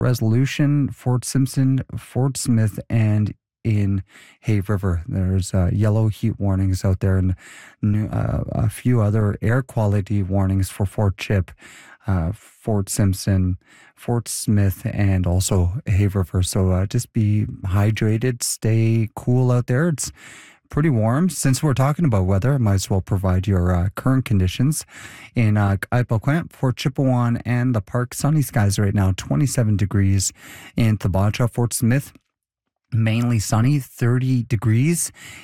Resolution, Fort Simpson, Fort Smith, and in Hay River. There's yellow heat warnings out there and a few other air quality warnings for Fort Chip, Fort Simpson, Fort Smith, and also Hay River. So just be hydrated, stay cool out there. It's pretty warm. Since we're talking about weather, I might as well provide your current conditions. In Ipoquint, Fort Chipewyan, and the park, sunny skies right now, 27 degrees. In Thibacha, Fort Smith, mainly sunny, 30 degrees.